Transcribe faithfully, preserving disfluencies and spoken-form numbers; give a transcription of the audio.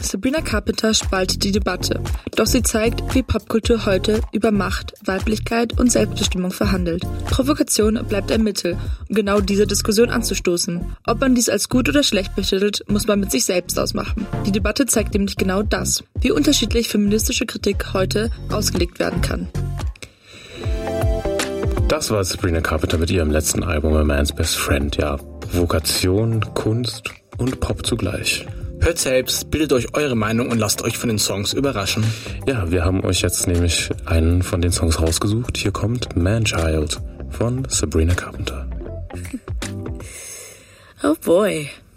Sabrina Carpenter spaltet die Debatte, doch sie zeigt, wie Popkultur heute über Macht, Weiblichkeit und Selbstbestimmung verhandelt. Provokation bleibt ein Mittel, um genau diese Diskussion anzustoßen. Ob man dies als gut oder schlecht betitelt, muss man mit sich selbst ausmachen. Die Debatte zeigt nämlich genau das, wie unterschiedlich feministische Kritik heute ausgelegt werden kann. Das war Sabrina Carpenter mit ihrem letzten Album A Man's Best Friend. Ja, Provokation, Kunst und Pop zugleich. Hört selbst, bildet euch eure Meinung und lasst euch von den Songs überraschen. Ja, wir haben euch jetzt nämlich einen von den Songs rausgesucht. Hier kommt Man-Child von Sabrina Carpenter. Oh boy.